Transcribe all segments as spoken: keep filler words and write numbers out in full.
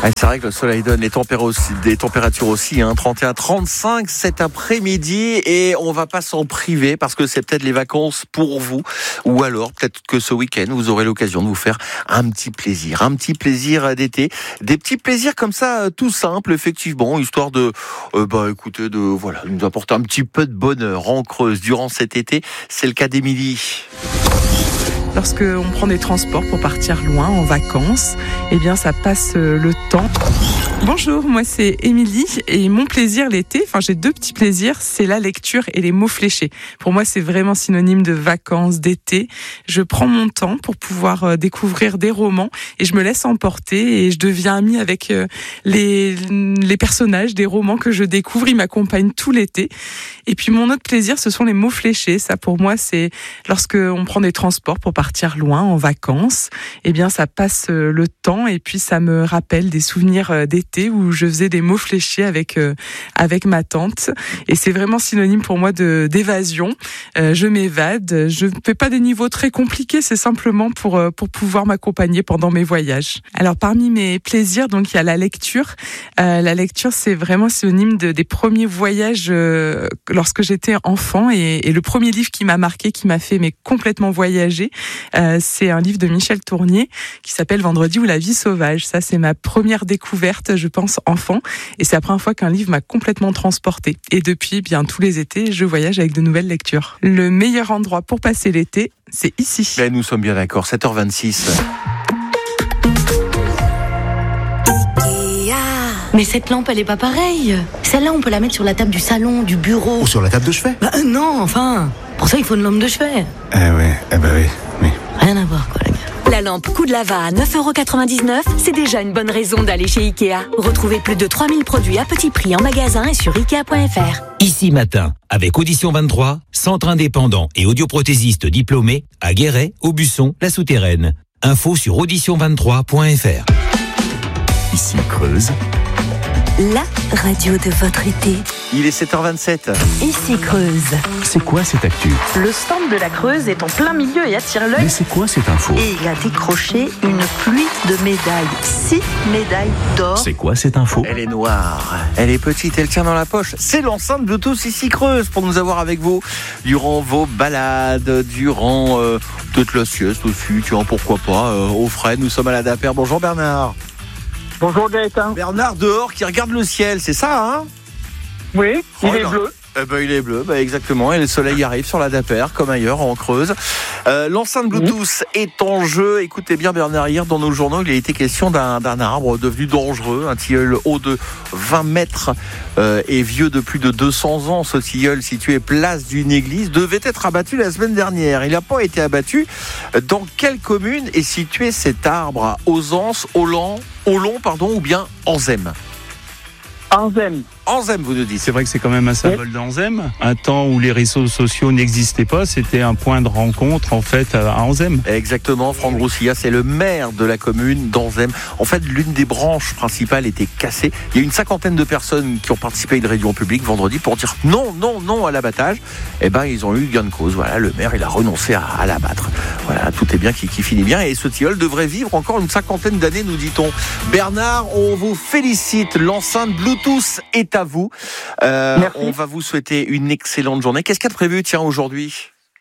Ah, c'est vrai que le soleil donne les, tempér- aussi, des températures aussi, hein, trente et un trente-cinq cet après-midi, et on va pas s'en priver parce que c'est peut-être les vacances pour vous, ou alors peut-être que ce week-end vous aurez l'occasion de vous faire un petit plaisir, un petit plaisir d'été, des petits plaisirs comme ça, tout simples effectivement, histoire de, euh, bah écoutez, de voilà, nous apporter un petit peu de bonheur en Creuse durant cet été. C'est le cas d'Émilie. Lorsque on prend des transports pour partir loin en vacances, eh bien ça passe le temps. Bonjour, moi c'est Émilie et mon plaisir l'été, enfin j'ai deux petits plaisirs, c'est la lecture et les mots fléchés. Pour moi c'est vraiment synonyme de vacances, d'été. Je prends mon temps pour pouvoir découvrir des romans et je me laisse emporter et je deviens amie avec les, les personnages des romans que je découvre. Ils m'accompagnent tout l'été. Et puis mon autre plaisir, ce sont les mots fléchés. Ça pour moi c'est lorsque on prend des transports pour partir loin en vacances, eh bien ça passe le temps et puis ça me rappelle des souvenirs d'été où je faisais des mots fléchés avec euh, avec ma tante et c'est vraiment synonyme pour moi de d'évasion. Euh, je m'évade, je ne fais pas des niveaux très compliqués, c'est simplement pour euh, pour pouvoir m'accompagner pendant mes voyages. Alors parmi mes plaisirs, donc il y a la lecture. Euh, la lecture c'est vraiment synonyme de des premiers voyages euh, lorsque j'étais enfant et, et le premier livre qui m'a marqué, qui m'a fait mais complètement voyager, euh, c'est un livre de Michel Tournier qui s'appelle Vendredi ou la vie sauvage. Ça c'est ma première découverte, je pense, enfant. Et c'est la première fois qu'un livre m'a complètement transportée. Et depuis, bien, tous les étés, je voyage avec de nouvelles lectures. Le meilleur endroit pour passer l'été, c'est ici. Ben, nous sommes bien d'accord, sept heures vingt-six. Mais cette lampe, elle est pas pareille. Celle-là, on peut la mettre sur la table du salon, du bureau. Ou sur la table de chevet. Bah euh, non, enfin. Pour ça, il faut une lampe de chevet. Eh ouais, eh ben oui, oui. Rien à voir, quoi, les gars. La lampe Coup de Lava à neuf euros quatre-vingt-dix-neuf, c'est déjà une bonne raison d'aller chez Ikea. Retrouvez plus de trois mille produits à petit prix en magasin et sur ikea point f r. Ici Matin, avec Audition vingt-trois, centre indépendant et audioprothésiste diplômé à Guéret, Aubusson, La Souterraine. Info sur audition vingt-trois point f r. Ici Creuse, La radio de votre été. Il est sept heures vingt-sept. Ici Creuse. c'est quoi cette actu? Le stand de la Creuse est en plein milieu et attire l'œil. Mais c'est quoi cette info? Et il a décroché une pluie de médailles. Six médailles d'or. C'est quoi cette info? Elle est noire, elle est petite, elle tient dans la poche. C'est l'enceinte Bluetooth ici Creuse pour nous avoir avec vous durant vos balades, durant euh, peut-être la sieste aussi, tu vois, pourquoi pas, euh, au frais. Nous sommes à la Daper. Bonjour Bernard. Bonjour Gaëtan. Bernard dehors qui regarde le ciel, c'est ça, hein? Oui, il Oh est là. bleu. Eh ben, il est bleu, bah, exactement, et le soleil arrive sur la Daper, comme ailleurs, en Creuse. Euh, l'enceinte Bluetooth est en jeu. Écoutez bien Bernard, hier dans nos journaux, il a été question d'un, d'un arbre devenu dangereux, un tilleul haut de vingt mètres euh, et vieux de plus de deux cents ans. Ce tilleul situé place d'une église devait être abattu la semaine dernière. Il n'a pas été abattu. Dans quelle commune est situé cet arbre? À Ozance, Olon, Olon, pardon, ou bien Anzem? Anzem. Anzem, vous nous dites. C'est vrai que c'est quand même un symbole d'Anzem. Un temps où les réseaux sociaux n'existaient pas, c'était un point de rencontre en fait à Anzem. Exactement, Franck Roussilla, c'est le maire de la commune d'Anzem. En fait, l'une des branches principales était cassée. Il y a une cinquantaine de personnes qui ont participé à une réunion publique vendredi pour dire non, non, non à l'abattage. Eh ben, ils ont eu gain de cause. Voilà, le maire, il a renoncé à, à l'abattre. Voilà, tout est bien qui, qui finit bien. Et ce tilleul devrait vivre encore une cinquantaine d'années, nous dit-on. Bernard, on vous félicite. L'enceinte Bluetooth est à vous. Euh, on va vous souhaiter une excellente journée. Qu'est-ce qu'il y a de prévu, tiens, aujourd'hui?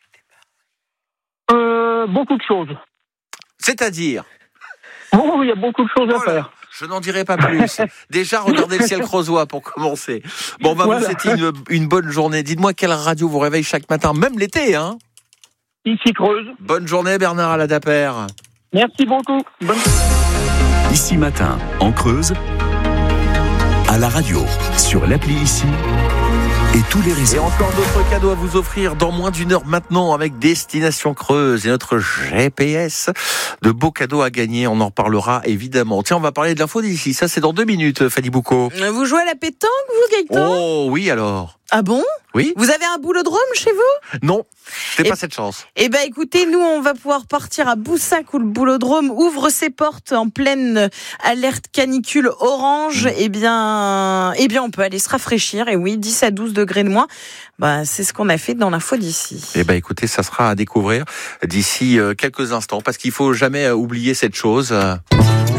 Euh, beaucoup de choses. C'est-à-dire? Oh, il y a beaucoup de choses à Oh là, faire. je n'en dirai pas plus. Déjà, regardez le ciel creusois pour commencer. Bon, on va Voilà. vous souhaiter une, une bonne journée. Dites-moi quelle radio vous réveille chaque matin, même l'été, hein? Ici Creuse. Bonne journée, Bernard, à la Daper. Merci beaucoup. Bonne... Ici Matin, en Creuse, à la radio, sur l'appli Ici et tous les Et réseaux. encore d'autres cadeaux à vous offrir dans moins d'une heure maintenant avec Destination Creuse et notre G P S. De beaux cadeaux à gagner, on en reparlera évidemment. Tiens, on va parler de l'info d'ici. Ça, c'est dans deux minutes, Fanny Boucaud. Vous jouez à la pétanque, vous, Gaëtan? Oh, oui, alors. Ah bon? Oui? Vous avez un boulodrome chez vous? Non, c'est Et- pas cette chance. Eh ben, écoutez, nous, on va pouvoir partir à Boussac où le boulodrome ouvre ses portes en pleine alerte canicule orange. Eh bien, eh bien, on peut aller se rafraîchir. Et oui, dix à douze degrés de moins. Bah, c'est ce qu'on a fait dans l'info d'ici. Eh ben, écoutez, ça sera à découvrir d'ici euh, quelques instants parce qu'il faut jamais euh, oublier cette chose. euh,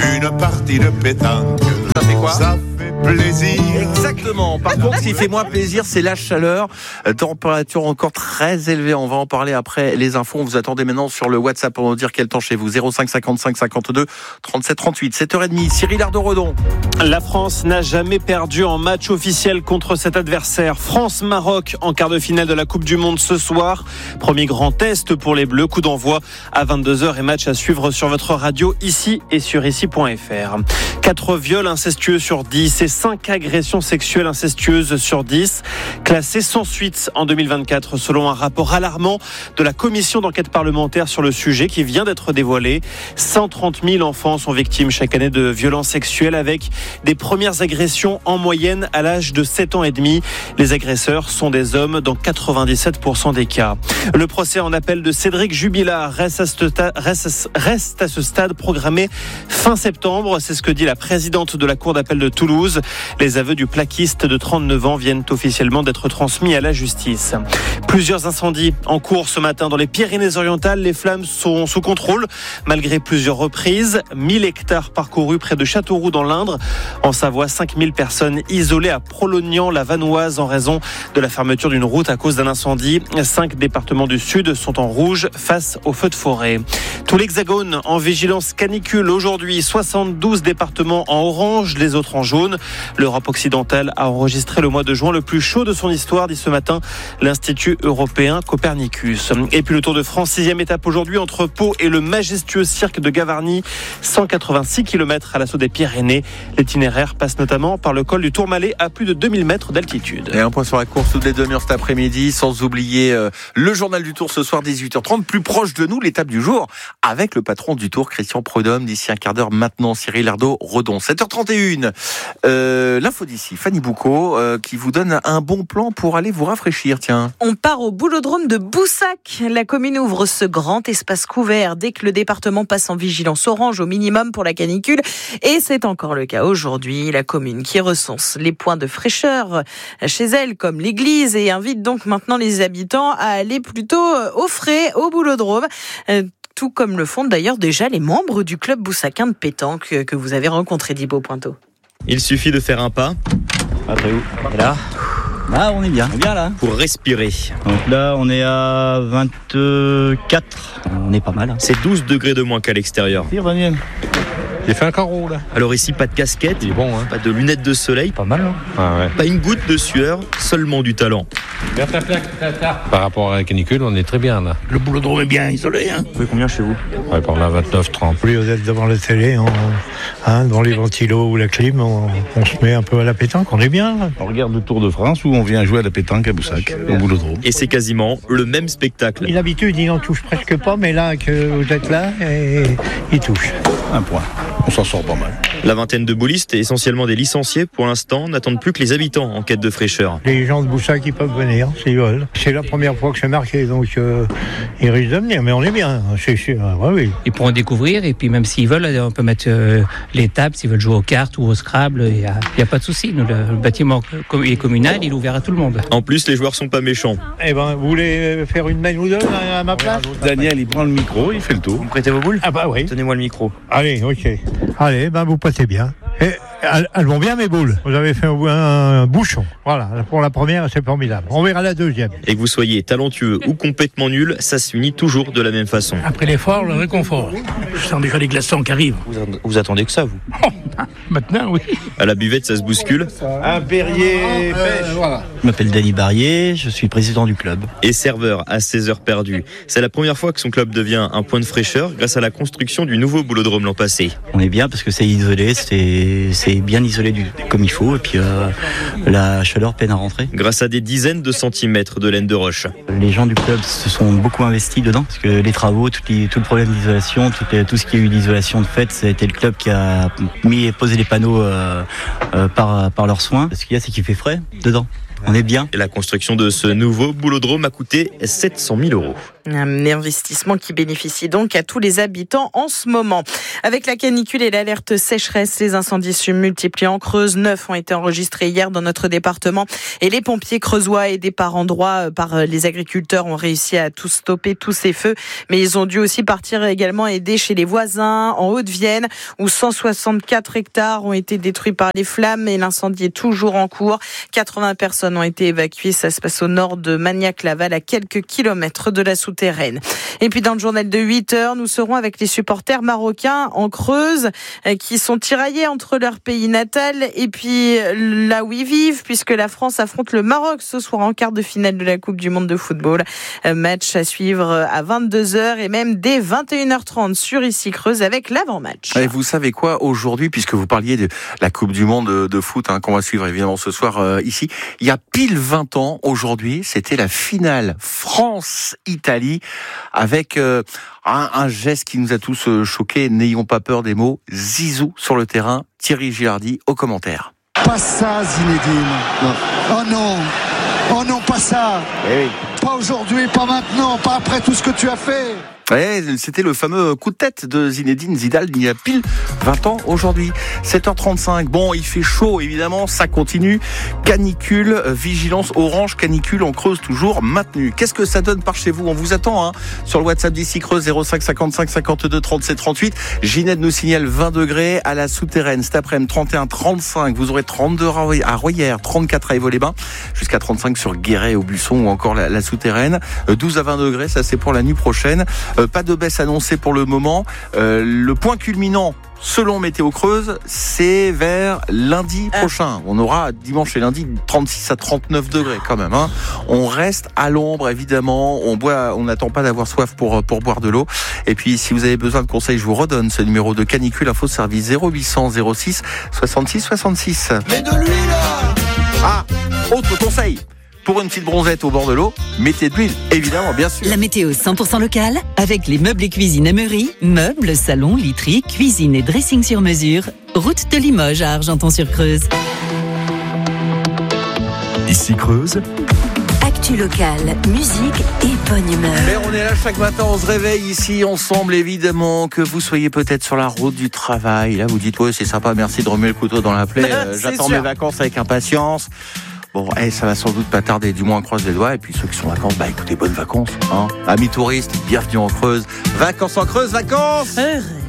une partie de pétanque. Ça fait quoi ? Ça fait plaisir. Exactement. Par contre, ce qui fait moins plaisir, c'est la chaleur. Température encore très élevée. On va en parler après les infos. On vous attendait maintenant sur le WhatsApp pour nous dire quel temps chez vous. zéro cinq cinquante-cinq cinquante-deux trente-sept trente-huit. sept heures trente. Cyril Ardo-Redon. La France n'a jamais perdu en match officiel contre cet adversaire. France-Maroc en quart de finale de la Coupe du Monde ce soir. Premier grand test pour les Bleus. Coup d'envoi à vingt-deux heures et match à suivre sur votre radio ici et sur ici point f r. Quatre viols incestueux sur dix et cinq agressions sexuelles incestueuses sur dix, classées sans suite en deux mille vingt-quatre selon un rapport alarmant de la commission d'enquête parlementaire sur le sujet qui vient d'être dévoilé. cent trente mille enfants sont victimes chaque année de violences sexuelles avec des premières agressions en moyenne à l'âge de sept ans et demi. Les agresseurs sont des hommes dans quatre-vingt-dix-sept pour cent des cas. Le procès en appel de Cédric Jubilard reste à ce stade, reste, reste à ce stade programmé fin septembre. C'est ce que dit la présidente de la Cour d'appel de Toulouse. Les aveux du plaquiste de trente-neuf ans viennent officiellement d'être transmis à la justice. Plusieurs incendies en cours ce matin dans les Pyrénées-Orientales. Les flammes sont sous contrôle malgré plusieurs reprises. mille hectares parcourus près de Châteauroux dans l'Indre. En Savoie, cinq mille personnes isolées à Prolognan-la-Vanoise en raison de la fermeture d'une route à cause d'un incendie. Cinq départements du Sud sont en rouge face aux feux de forêt. Tout l'Hexagone en vigilance canicule aujourd'hui. soixante-douze départements en orange, les autres en jaune. L'Europe occidentale a enregistré le mois de juin le plus chaud de son histoire, dit ce matin l'Institut européen Copernicus. Et puis le Tour de France, sixième étape aujourd'hui entre Pau et le majestueux cirque de Gavarnie. cent quatre-vingt-six kilomètres à l'assaut des Pyrénées. L'itinéraire passe notamment par le col du Tourmalet à plus de deux mille mètres d'altitude. Et un point sur la course toutes les demi-heures cet après-midi, sans oublier euh, le journal du Tour ce soir dix-huit heures trente. Plus proche de nous, l'étape du jour avec le patron du Tour, Christian Prudhomme, d'ici un quart d'heure maintenant, Cyril Ardo-Redon. sept heures trente et une. Euh, l'info d'ici, Fanny Boucaud, euh, qui vous donne un bon plan pour aller vous rafraîchir, tiens. On part au boulodrome de Boussac. La commune ouvre ce grand espace couvert dès que le département passe en vigilance orange au minimum pour la canicule. Et c'est encore le cas aujourd'hui. La commune qui recense les points de fraîcheur chez elle, comme l'église, et invite donc maintenant les habitants à aller plutôt au frais, au boulodrome. Tout comme le font d'ailleurs déjà les membres du club boussaquin de pétanque que vous avez rencontré, Thibaut Pointeau. Il suffit de faire un pas. Après où ? Et là ? Là, on est bien. On est bien là. Pour respirer. Donc là, on est à vingt-quatre. On est pas mal. C'est douze degrés de moins qu'à l'extérieur. Tire, Daniel. J'ai fait un carreau là. Alors ici, pas de casquette, il est bon, hein. Pas de lunettes de soleil. Pas mal, hein. Ah ouais. Pas une goutte de sueur, seulement du talent. Par rapport à la canicule, on est très bien là. Le boulodrome est bien isolé. Hein. Vous faites combien chez vous ? Ouais, par là, vingt-neuf trente. Plus vous êtes devant la télé, on, hein, devant les ventilos ou la clim, on, on se met un peu à la pétanque, on est bien. Là. On regarde le Tour de France où on vient jouer à la pétanque à Boussac, au boulodrome. Et c'est quasiment le même spectacle. D'habitude, il n'en touche presque pas, mais là, que vous êtes là, et, il touche. Un point. On s'en sort pas mal. La vingtaine de boulistes, essentiellement des licenciés, pour l'instant, n'attendent plus que les habitants en quête de fraîcheur. Les gens de Boussac, ils peuvent venir, s'ils veulent. C'est la première fois que c'est marqué, donc euh, ils risquent de venir, mais on est bien, c'est sûr. Ouais, oui. Ils pourront découvrir, et puis même s'ils veulent, on peut mettre euh, les tables, s'ils veulent jouer aux cartes ou au Scrabble, il n'y a, a pas de souci. Nous, le, le bâtiment est communal, il est ouvert à tout le monde. En plus, les joueurs sont pas méchants. Eh ben, vous voulez faire une main ou deux à ma place ? Daniel, il prend le micro, il fait le tour. Vous me prêtez vos boules ? Ah bah oui. Donnez-moi le micro. Allez, ok. Allez, ben vous passez bien. Et elles, elles vont bien mes boules. Vous avez fait un, un bouchon. Voilà, pour la première, c'est formidable. On verra la deuxième. Et que vous soyez talentueux ou complètement nul, ça se finit toujours de la même façon. Après l'effort, le réconfort. Je sens déjà les glaçons qui arrivent. Vous, vous attendez que ça, vous ? Maintenant, oui. À la buvette, ça se bouscule. Un Perrier pêche. Euh, voilà. Je m'appelle Denis Barrier, je suis président du club. Et serveur à seize heures perdues. C'est la première fois que son club devient un point de fraîcheur grâce à la construction du nouveau boulodrome l'an passé. On est bien parce que c'est isolé, c'est, c'est bien isolé du, comme il faut, et puis euh, la chaleur peine à rentrer. Grâce à des dizaines de centimètres de laine de roche. Les gens du club se sont beaucoup investis dedans, parce que les travaux, tout, les, tout le problème d'isolation, tout, les, tout ce qui a eu d'isolation de fait, ça a été le club qui a mis et posé les panneaux euh, euh, par, par leurs soins. Ce qu'il y a, c'est qu'il fait frais dedans. On est bien. Et la construction de ce nouveau boulodrome a coûté sept cent mille euros. Un investissement qui bénéficie donc à tous les habitants en ce moment. Avec la canicule et l'alerte sécheresse, les incendies se multiplient en Creuse. Neuf ont été enregistrés hier dans notre département et les pompiers creusois aidés par endroits par les agriculteurs ont réussi à tout stopper, tous ces feux. Mais ils ont dû aussi partir également aider chez les voisins en Haute-Vienne où cent soixante-quatre hectares ont été détruits par les flammes et l'incendie est toujours en cours. quatre-vingts personnes ont été évacuées. Ça se passe au nord de Magnac-Laval, à quelques kilomètres de la souterraine. Et puis dans le journal de huit heures, nous serons avec les supporters marocains en Creuse qui sont tiraillés entre leur pays natal et puis là où ils vivent, puisque la France affronte le Maroc ce soir en quart de finale de la Coupe du Monde de football. Match à suivre à vingt-deux heures et même dès vingt et une heures trente sur Ici Creuse avec l'avant-match. Et vous savez quoi, aujourd'hui, puisque vous parliez de la Coupe du Monde de, de foot hein, qu'on va suivre évidemment ce soir euh, ici, il y a pile vingt ans aujourd'hui, c'était la finale France-Italie avec euh, un, un geste qui nous a tous euh, choqués, n'ayons pas peur des mots, Zizou sur le terrain, Thierry Gilardi au commentaire. Pas ça, Zinedine. Non. Oh non, oh non, pas ça. Eh oui. Pas aujourd'hui, pas maintenant, pas après tout ce que tu as fait. Ouais, c'était le fameux coup de tête de Zinedine Zidane il y a pile vingt ans aujourd'hui. sept heures trente-cinq. Bon, il fait chaud, évidemment, ça continue. Canicule, vigilance orange, canicule en Creuse toujours maintenue. Qu'est-ce que ça donne par chez vous? On vous attend hein, sur le WhatsApp d'Ici Creuse zéro cinq cinquante-cinq cinquante-deux trente-sept trente-huit. Ginette nous signale vingt degrés à la souterraine. Cet après-midi, trente et un trente-cinq. Vous aurez trente-deux à Royères, trente-quatre à Évaux-les-Bains, jusqu'à trente-cinq sur Guéret, au Buisson ou encore la, la souterraine. douze à vingt degrés, ça c'est pour la nuit prochaine. Euh, pas de baisse annoncée pour le moment. Euh, le point culminant, selon Météo Creuse, c'est vers lundi prochain. On aura dimanche et lundi trente-six à trente-neuf degrés quand même. Hein. On reste à l'ombre évidemment. On boit, on n'attend pas d'avoir soif pour pour boire de l'eau. Et puis si vous avez besoin de conseils, je vous redonne ce numéro de canicule info service zéro huit cents zéro six soixante-six soixante-six. Mais de l'huile. Ah, autre conseil. Pour une petite bronzette au bord de l'eau, mettez de l'huile, évidemment, bien sûr. La météo cent pour cent locale, avec les meubles et cuisine Emery, meubles, salons, literie, cuisine et dressing sur mesure, route de Limoges à Argenton-sur-Creuse. Ici Creuse. Actu locale, musique et bonne humeur. Mais on est là chaque matin, on se réveille ici ensemble, évidemment, que vous soyez peut-être sur la route du travail. Là, vous dites, ouais, c'est sympa, merci de remuer le couteau dans la plaie. Euh, j'attends sûr. mes vacances avec impatience. Bon, eh, ça va sans doute pas tarder, du moins on croise les doigts. Et puis ceux qui sont en vacances, bah écoutez, bonnes vacances. Hein. Amis touristes, bienvenue en Creuse. Vacances en Creuse, vacances Heureux.